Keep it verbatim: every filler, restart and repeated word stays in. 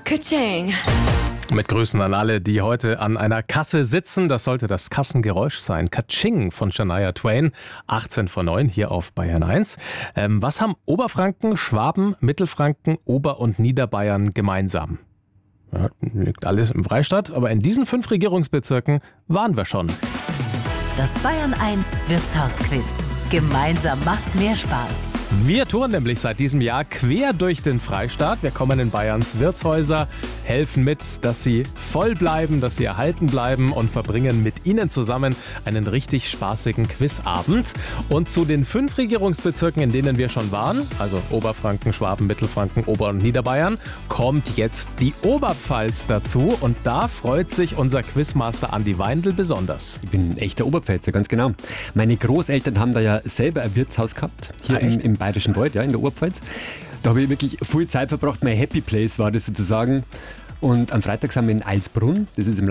Ka-ching. Mit Grüßen an alle, die heute an einer Kasse sitzen. Das sollte das Kassengeräusch sein. Ka-ching von Shania Twain. achtzehn vor neun hier auf Bayern eins. Ähm, was haben Oberfranken, Schwaben, Mittelfranken, Ober- und Niederbayern gemeinsam? Ja, liegt alles im Freistaat, aber in diesen fünf Regierungsbezirken waren wir schon. Das Bayern eins Wirtshausquiz. Gemeinsam macht's mehr Spaß. Wir touren nämlich seit diesem Jahr quer durch den Freistaat. Wir kommen in Bayerns Wirtshäuser, helfen mit, dass sie voll bleiben, dass sie erhalten bleiben und verbringen mit Ihnen zusammen einen richtig spaßigen Quizabend. Und zu den fünf Regierungsbezirken, in denen wir schon waren, also Oberfranken, Schwaben, Mittelfranken, Ober- und Niederbayern, kommt jetzt die Oberpfalz dazu. Und da freut sich unser Quizmaster Andi Weindl besonders. Ich bin ein echter Oberpfälzer, ganz genau. Meine Großeltern haben da ja selber ein Wirtshaus gehabt, hier Ah, im, im Bayerischen Wald, ja, in der Oberpfalz. Da habe ich wirklich viel Zeit verbracht. Mein Happy Place war das sozusagen. Und am Freitag sind wir in Eilsbrunn, das ist im